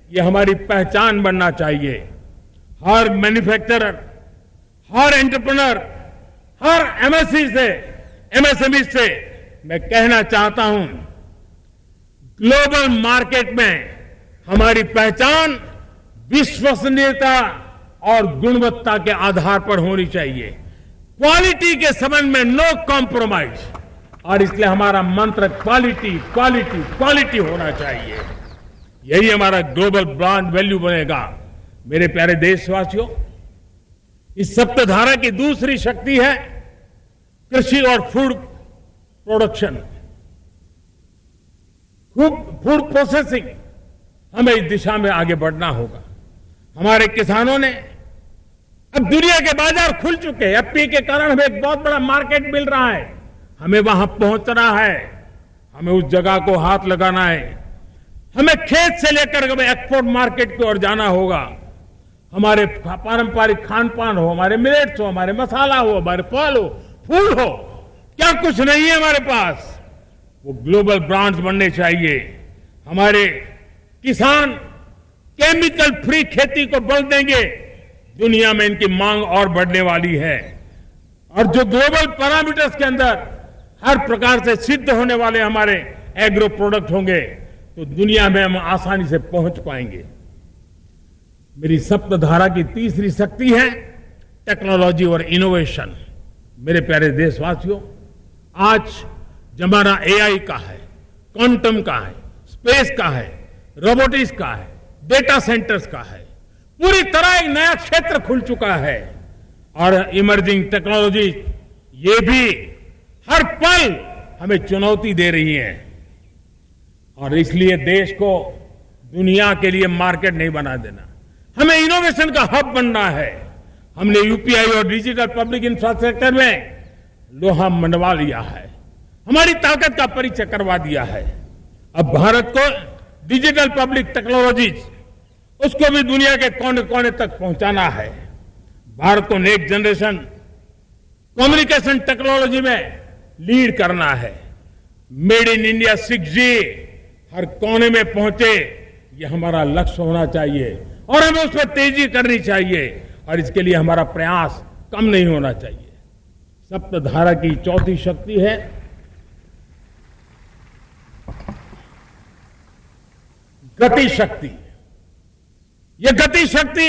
ये हमारी पहचान बनना चाहिए। हर मैन्युफैक्चरर, हर एंटरप्रेन्योर, हर एमएसएमई से मैं कहना चाहता हूं, ग्लोबल मार्केट में हमारी पहचान विश्वसनीयता और गुणवत्ता के आधार पर होनी चाहिए। क्वालिटी के संबंध में नो कॉम्प्रोमाइज, और इसलिए हमारा मंत्र क्वालिटी क्वालिटी क्वालिटी होना चाहिए। यही हमारा ग्लोबल ब्रांड वैल्यू बनेगा। मेरे प्यारे देशवासियों, इस सप्तधारा की दूसरी शक्ति है कृषि और फूड प्रोडक्शन, फूड प्रोसेसिंग। हमें इस दिशा में आगे बढ़ना होगा। हमारे किसानों ने, अब दुनिया के बाजार खुल चुके हैं, एफपीए के कारण हमें एक बहुत बड़ा मार्केट मिल रहा है। हमें वहां पहुंचना है, हमें उस जगह को हाथ लगाना है। हमें खेत से लेकर एक्सपोर्ट मार्केट की ओर जाना होगा। हमारे पारंपरिक खान पान हो, हमारे मिलेट्स हो, हमारे मसाला हो, हमारे फल हो, फूल हो, क्या कुछ नहीं है हमारे पास, वो ग्लोबल ब्रांड्स बनने चाहिए। हमारे किसान केमिकल फ्री खेती को बल देंगे, दुनिया में इनकी मांग और बढ़ने वाली है। और जो ग्लोबल पैरामीटर्स के अंदर हर प्रकार से सिद्ध होने वाले हमारे एग्रो प्रोडक्ट होंगे, तो दुनिया में हम आसानी से पहुंच पाएंगे। मेरी सप्तधारा की तीसरी शक्ति है टेक्नोलॉजी और इनोवेशन। मेरे प्यारे देशवासियों, आज जमाना एआई का है, क्वांटम का है, स्पेस का है, रोबोटिक्स का है, डेटा सेंटर्स का है। पूरी तरह एक नया क्षेत्र खुल चुका है। और इमर्जिंग टेक्नोलॉजी ये भी हर पल हमें चुनौती दे रही है। और इसलिए देश को दुनिया के लिए मार्केट नहीं बना देना, हमें इनोवेशन का हब बनना है। हमने यूपीआई और डिजिटल पब्लिक इंफ्रास्ट्रक्चर में लोहा मनवा लिया है, हमारी ताकत का परिचय करवा दिया है। अब भारत को डिजिटल पब्लिक टेक्नोलॉजीज, उसको भी दुनिया के कोने कोने तक पहुंचाना है। भारत को नेक्स्ट जनरेशन कम्युनिकेशन टेक्नोलॉजी में लीड करना है। मेड इन इंडिया 6G हर कोने में पहुंचे, ये हमारा लक्ष्य होना चाहिए और हमें उस पर तेजी करनी चाहिए। और इसके लिए हमारा प्रयास कम नहीं होना चाहिए। सप्तधारा की चौथी शक्ति है गति शक्ति। यह गति शक्ति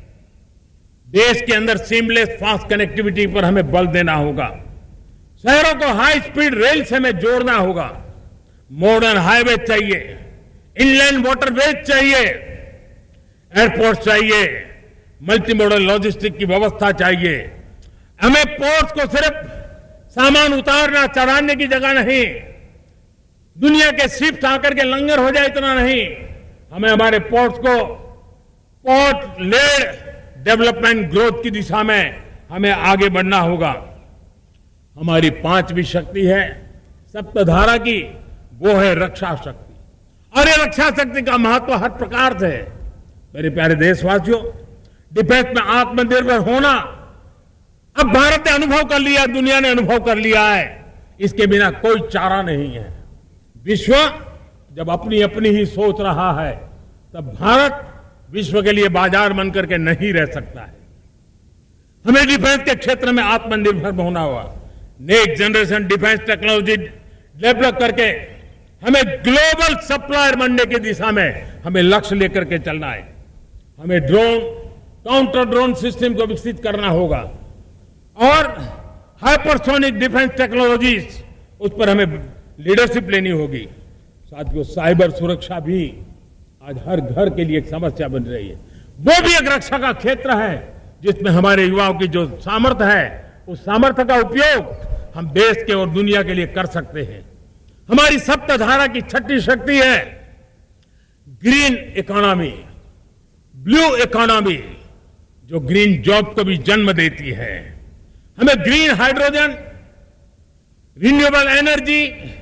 देश के अंदर सीमलेस फास्ट कनेक्टिविटी पर हमें बल देना होगा। शहरों को हाई स्पीड रेल से हमें जोड़ना होगा। मॉडर्न हाईवे चाहिए, इनलैंड वाटरवेज चाहिए, एयरपोर्ट चाहिए, मल्टी मॉडल लॉजिस्टिक की व्यवस्था चाहिए। हमें पोर्ट्स को सिर्फ सामान उतारना चढ़ाने की जगह नहीं, दुनिया के शिप्स आकर के लंगर हो जाए इतना नहीं, हमें हमारे पोर्ट्स को पोर्ट लेड डेवलपमेंट ग्रोथ की दिशा में हमें आगे बढ़ना होगा। हमारी पांचवी शक्ति है सप्तधारा की, वो है रक्षा शक्ति। और ये रक्षा शक्ति का महत्व हर प्रकार से है। मेरे प्यारे देशवासियों, डिफेंस में आत्मनिर्भर होना अब भारत ने अनुभव कर लिया, दुनिया ने अनुभव कर लिया है। इसके बिना कोई चारा नहीं है। विश्व जब अपनी अपनी ही सोच रहा है, तब भारत विश्व के लिए बाजार बनकर के नहीं रह सकता है। हमें डिफेंस के क्षेत्र में आत्मनिर्भर होना होगा। Next generation defence technology develop करके हमें ग्लोबल सप्लायर बनने की दिशा में हमें लक्ष्य लेकर के चलना है। हमें ड्रोन, काउंटर ड्रोन सिस्टम को विकसित करना होगा और हाइपरसोनिक डिफेंस टेक्नोलॉजीज, उस पर हमें लीडरशिप लेनी होगी। साथियों, साइबर सुरक्षा भी आज हर घर के लिए एक समस्या बन रही है। वो भी एक रक्षा का क्षेत्र है जिसमें हमारे युवाओं की जो सामर्थ्य है, उस सामर्थ्य का उपयोग हम देश के और दुनिया के लिए कर सकते हैं। हमारी सप्तधारा की छठी शक्ति है ग्रीन इकोनॉमी, ब्लू इकोनॉमी, जो ग्रीन जॉब को भी जन्म देती है। हमें green hydrogen, renewable energy,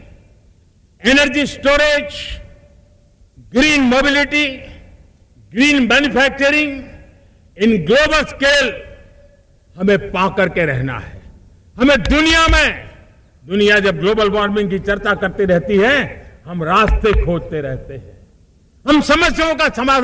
energy storage, green mobility, green manufacturing in global scale हमें पा करके रहना है। हमें दुनिया जब ग्लोबल वार्मिंग की चर्चा करती रहती है, हम रास्ते खोजते रहते हैं, हम समस्याओं का समाधान